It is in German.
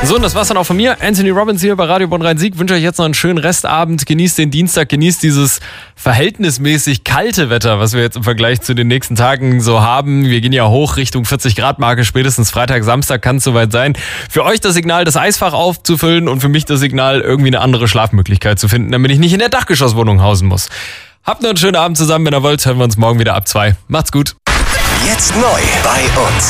So, und das war's dann auch von mir. Anthony Robbins hier bei Radio Bonn Rhein-Sieg. Wünsche euch jetzt noch einen schönen Restabend. Genießt den Dienstag, genießt dieses verhältnismäßig kalte Wetter, was wir jetzt im Vergleich zu den nächsten Tagen so haben. Wir gehen ja hoch Richtung 40-Grad-Marke. Spätestens Freitag, Samstag kann es soweit sein. Für euch das Signal, das Eisfach aufzufüllen und für mich das Signal, irgendwie eine andere Schlafmöglichkeit zu finden, damit ich nicht in der Dachgeschosswohnung hausen muss. Habt noch einen schönen Abend zusammen. Wenn ihr wollt, hören wir uns morgen wieder ab 2. Macht's gut. Jetzt neu bei uns.